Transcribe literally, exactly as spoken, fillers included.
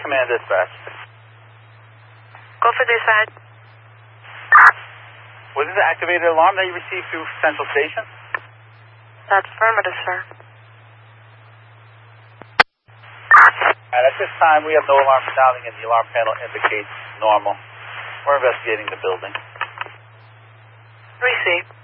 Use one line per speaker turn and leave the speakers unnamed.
Command Dispatch.
Go for dispatch.
Was this an activated alarm that you received through Central Station?
That's affirmative, sir.
And at this time, we have no alarm sounding and the alarm panel indicates normal. We're investigating the building.
Receive.